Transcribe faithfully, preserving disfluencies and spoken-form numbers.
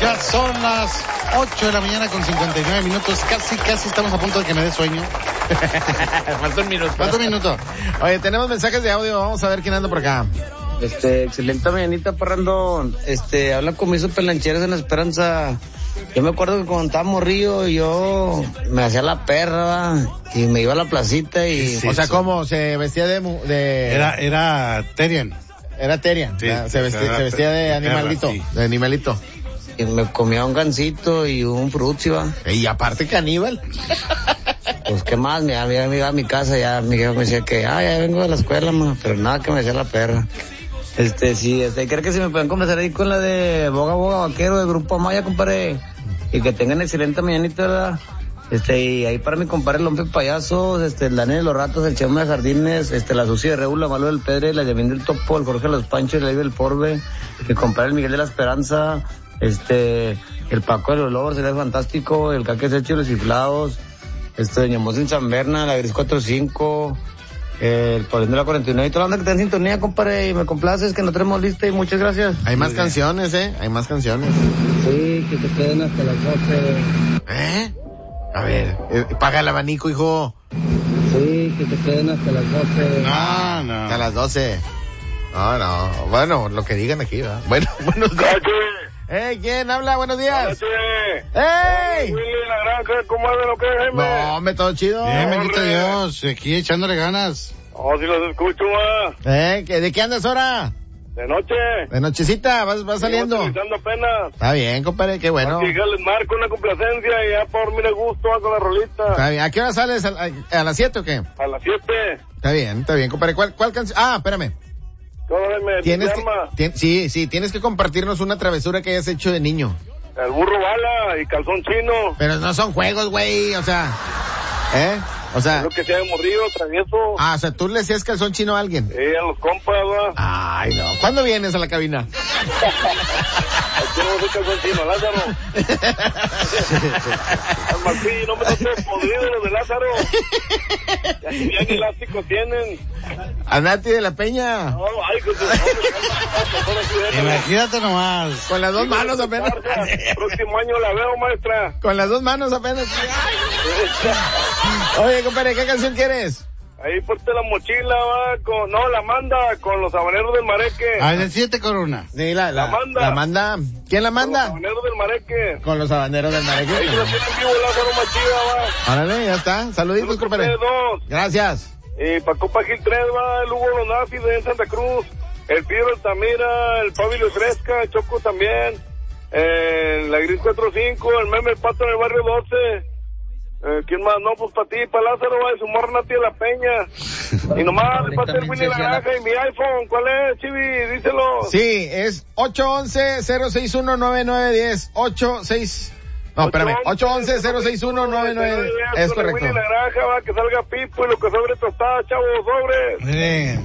Ya son las ocho de la mañana con cincuenta y nueve minutos. Casi, casi estamos a punto de que me dé sueño. Falta un minuto. Falta un minuto. Oye, tenemos mensajes de audio. Vamos a ver quién anda por acá. Este, excelente mañanita, Parrando. Este, habla con mis pelancheros en la Esperanza. Yo me acuerdo que cuando estaba morrillo, yo me hacía la perra, ¿va? Y me iba a la placita y... Sí, o sea, ¿cómo? ¿Se vestía de...? de... Era, era Terian. Era Terian. Sí, se, vestía, era, se vestía de era, animalito. sí. De animalito. Y me comía un gansito y un frutzi, ¿va? Y aparte caníbal. Pues, ¿qué más? Mi amiga me iba a mi casa, ya mi jefe me decía que, ah, ya vengo de la escuela, ma, pero nada, que me decía la perra. Este, sí, este, creo que si me pueden conversar ahí con la de Boga Boga Vaquero, de Grupo Amaya, compadre. Y que tengan excelente mañanita, ¿verdad? Este, y ahí para mi compadre el hombre payasos, este, el Daniel de los Ratos, el Chema de Jardines, este, la Sucia de Reúl, la Malo del Pedre, la Yamin del Topo, el Jorge de los Panchos, el Aire del Porbe, mi compadre el Miguel de la Esperanza, este, el Paco de los Lobos, el Fantástico, el Caque Secho de los Chiflados, este, Doña Mos en San Berna, la Gris cuatro cinco, el Paulín de la cuarenta y nueve, y toda la banda que está en sintonía, compadre, y me complaces que no tenemos lista y muchas gracias. Hay más canciones, ¿eh? Hay más canciones. Sí, que se queden hasta las doce. ¿Eh? A ver, eh, paga el abanico, hijo. Sí, que se queden hasta las doce. No, no. A las doce. No, no. Bueno, lo que digan aquí, ¿verdad? Bueno, buenos días. ¡Ey! ¿Quién habla? Buenos días. ¡Ey! Willy la Granja, ¿cómo anda lo que es, Jaime? No, hombre, todo chido. Bien, bendito Dios. Aquí echándole ganas. Oh, si los escucho, ma. ¿Eh? ¿Qué- ¿De qué andas ahora? De noche. De nochecita, vas, vas saliendo. Estoy utilizando apenas. Está bien, compadre, qué bueno. Así que les marco una complacencia y ya para dormir a gusto va con la rolita. Está bien. ¿A qué hora sales? ¿A, a, a las siete o qué? A las siete. Está bien, está bien, compadre. ¿Cuál, cuál canción? Ah, espérame. ¿Cómo me Tienes que, llama? tien- sí, sí, tienes que compartirnos una travesura que hayas hecho de niño. El burro bala y calzón chino. Pero no son juegos, güey, o sea, ¿eh? O sea, Lo que sea de morrillo, travieso. ah, o sea, tú le hacías calzón chino a alguien. Eh, a los compas, va. Ay, no. ¿Cuándo vienes a la cabina? Aquí no soy calzón chino, Lázaro. Al Martín, no me notes podrido los de Lázaro. Ya ni bien elástico tienen. A Nati de la Peña. No, ay, con su Imagínate nomás. Con las dos manos apenas. Próximo año la veo, maestra. Con las dos manos apenas. Oye, compadre, ¿qué canción quieres? Ahí ponte la mochila, va, con, no, la manda, con los habaneros del Mareque. A ver, siete corona. Sí, la, la, La manda. La manda. ¿Quién la Con los manda? habaneros del Mareque. Con los habaneros del Ahí Mareque. se la tienen vivo, Lázaro Machida, va. Órale, ya está. Saluditos, compadre. dos. Gracias. Y para Copa Gil tres, va, el Hugo Lonafi de Santa Cruz. El Pedro Altamira, el Pablo Fresca, el Choco también. Eh, la Gris cuatro cinco, el Meme el Pato en el barrio doce. Eh, ¿Quién más? No, pues para ti, para Lázaro, va, y su morra Nati de la Peña. Y nomás, de parte del Willy la Granja y mi iPhone. ¿Cuál es, Chivi? Díselo. Sí, es ocho once, cero seis uno, nueve nueve diez. ocho seis... No, espérame. ocho once, cero seis uno, nueve nueve diez. Es Con el correcto. Willy la Granja, va, que salga Pipo y lo que sobre tostada, chavos, sobre. Sí.